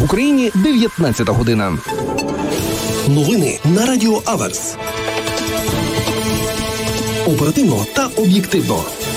Україні 19 година. Новини на Радіо Аверс. Оперативно та об'єктивно.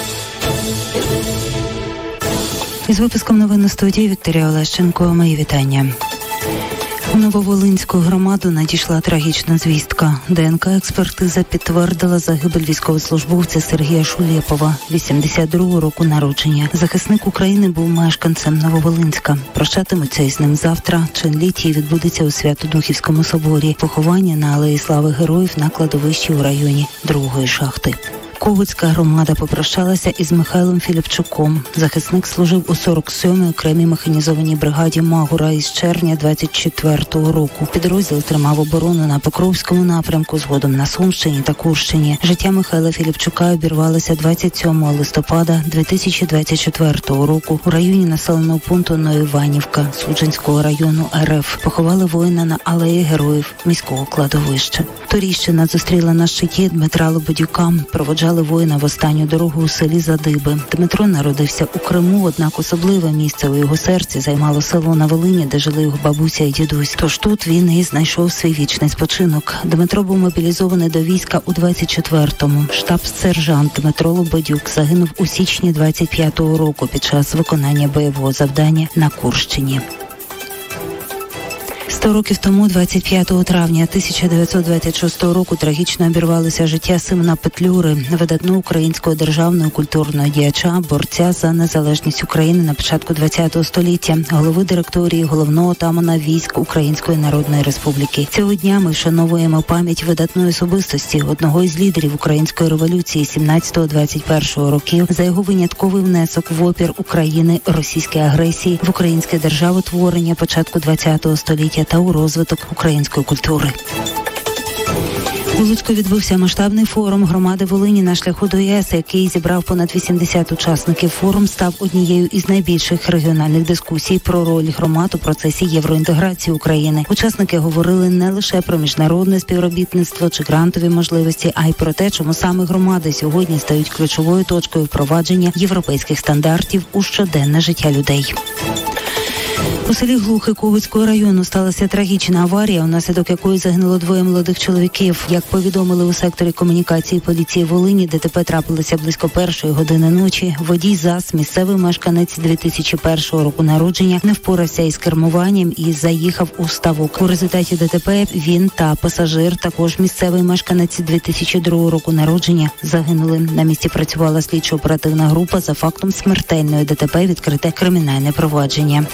Із випуском новин на студії Вікторія Олещенко. Мої вітання. У Нововолинську громаду надійшла трагічна звістка. ДНК-експертиза підтвердила загибель військовослужбовця Сергія Шулєпова, 82-го року народження. Захисник України був мешканцем Нововолинська. Прощатимуться із ним завтра. Чин літії відбудеться у Свято-Духівському соборі. Поховання на Алеї Слави Героїв на кладовищі у районі 2-ї шахти. Ковицька громада попрощалася із Михайлом Філіпчуком. Захисник служив у 47-й окремій механізованій бригаді Магура із червня 24-го року. Підрозділ тримав оборону на Покровському напрямку, згодом на Сумщині та Курщині. Життя Михайла Філіпчука обірвалося 27 листопада 2024 року у районі населеного пункту Новоіванівка Судженського району РФ. Поховали воїна на Алеї Героїв міського кладовища. Торіщина зустріла на щиті Дмитра Лободюка. Проводжали воїна в останню дорогу у селі Задиби. Дмитро народився у Криму, однак особливе місце у його серці займало село на Волині, де жили його бабуся і дідусь. Тож тут він і знайшов свій вічний спочинок. Дмитро був мобілізований до війська у 24-му. Штаб-сержант Дмитро Лободюк загинув у січні 25-го року під час виконання бойового завдання на Курщині. 100 років тому, 25 травня 1926 року, трагічно обірвалося життя Симона Петлюри, видатного українського державного культурного діяча, борця за незалежність України на початку ХХ століття, голови директорії головного отамана військ Української Народної Республіки. Цього дня ми вшановуємо пам'ять видатної особистості, одного із лідерів Української революції 17-21 років, за його винятковий внесок в опір України російській агресії, в українське державотворення початку ХХ століття та у розвиток української культури. У Луцьку відбувся масштабний форум громади Волині на шляху до ЄС, який зібрав понад 80 учасників. Форум став однією із найбільших регіональних дискусій про роль громад у процесі євроінтеграції України. Учасники говорили не лише про міжнародне співробітництво чи грантові можливості, а й про те, чому саме громади сьогодні стають ключовою точкою впровадження європейських стандартів у щоденне життя людей. У селі Глухи Ковицького району сталася трагічна аварія, унаслідок якої загинуло 2 молодих чоловіків. Як повідомили у секторі комунікації поліції Волині, ДТП трапилося близько 1-ї години ночі. Водій ЗАЗ, місцевий мешканець 2001 року народження, не впорався із кермуванням і заїхав у ставок. У результаті ДТП він та пасажир, також місцевий мешканець 2002 року народження, загинули. На місці працювала слідчо-оперативна група. За фактом смертельної ДТП відкрите кримінальне провадження.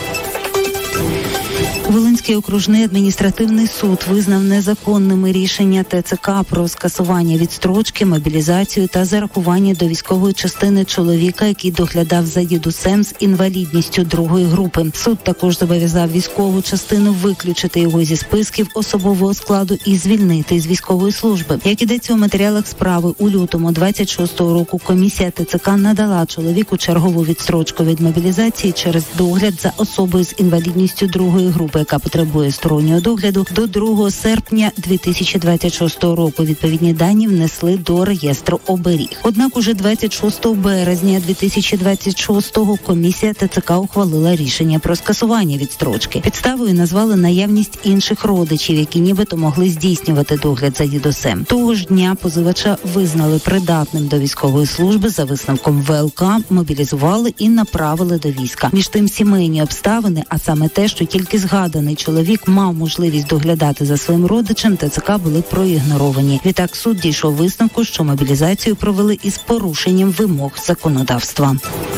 Волинський окружний адміністративний суд визнав незаконними рішення ТЦК про скасування відстрочки, мобілізацію та зарахування до військової частини чоловіка, який доглядав за дідусем з інвалідністю 2-ї групи. Суд також зобов'язав військову частину виключити його зі списків особового складу і звільнити з військової служби. Як ідеться у матеріалах справи, у лютому 26-го року комісія ТЦК надала чоловіку чергову відстрочку від мобілізації через догляд за особою з інвалідністю 2-ї групи, яка потребує стороннього догляду, до 2 серпня 2026 року. Відповідні дані внесли до реєстру оберіг. Однак уже 26 березня 2026-го комісія ТЦК ухвалила рішення про скасування відстрочки. Підставою назвали наявність інших родичів, які нібито могли здійснювати догляд за дідусем. Того ж дня позивача визнали придатним до військової служби, за висновком ВЛК мобілізували і направили до війська. Між тим, сімейні обставини, а саме те, що тільки згаданий чоловік мав можливість доглядати за своїм родичем, ТЦК були проігноровані. Відтак суд дійшов висновку, що мобілізацію провели із порушенням вимог законодавства.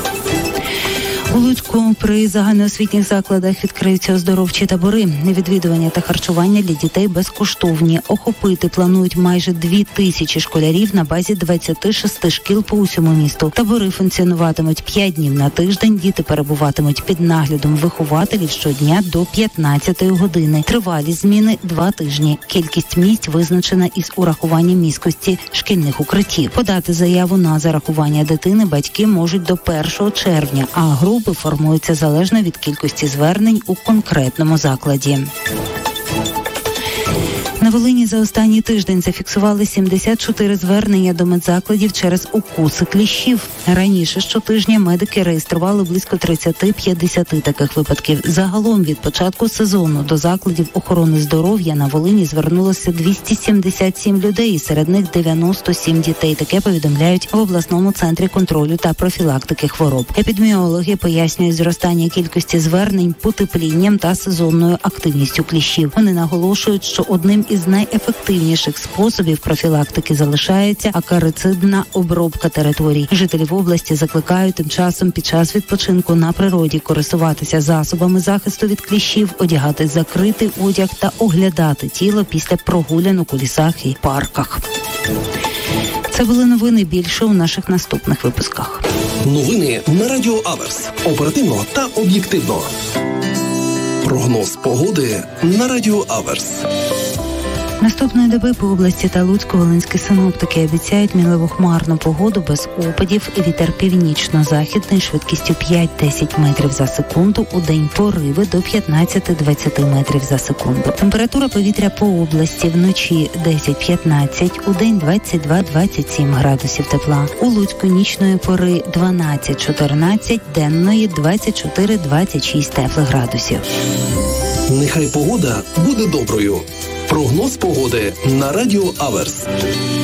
У Луцьку при загальноосвітніх закладах відкриються оздоровчі табори. Відвідування та харчування для дітей безкоштовні. Охопити планують майже 2000 школярів на базі 26 шкіл по усьому місту. Табори функціонуватимуть 5 днів на тиждень. Діти перебуватимуть під наглядом вихователів щодня до 15 години. Тривалість зміни 2 тижні. Кількість місць визначена із урахуванням міськості шкільних укриттів. Подати заяву на зарахування дитини батьки можуть до 1 червня, а групи формуються залежно від кількості звернень у конкретному закладі. Волині за останній тиждень зафіксували 74 звернення до медзакладів через укуси кліщів. Раніше щотижня медики реєстрували близько 30-50 таких випадків. Загалом від початку сезону до закладів охорони здоров'я на Волині звернулося 277 людей, серед них 97 дітей. Таке повідомляють в обласному центрі контролю та профілактики хвороб. Епідеміологи пояснюють зростання кількості звернень потеплінням та сезонною активністю кліщів. Вони наголошують, що одним із найефективніших способів профілактики залишається акарицидна обробка територій. Жителів області закликають тим часом під час відпочинку на природі користуватися засобами захисту від кліщів, одягати закритий одяг та оглядати тіло після прогулянок у лісах і парках. Це були новини, більше у наших наступних випусках. Новини на Радіо Аверс. Оперативно та об'єктивно. Прогноз погоди на Радіо Аверс. Наступної доби по області та Луцько-Волинські синоптики обіцяють мінливо-хмарну погоду без опадів, вітер північно-західний швидкістю 5-10 метрів за секунду, у день пориви до 15-20 метрів за секунду. Температура повітря по області вночі 10-15, у день 22-27 градусів тепла. У Луцьку нічної пори 12-14, денної 24-26 теплих градусів. Нехай погода буде доброю. Прогноз погоди на Радіо Аверс.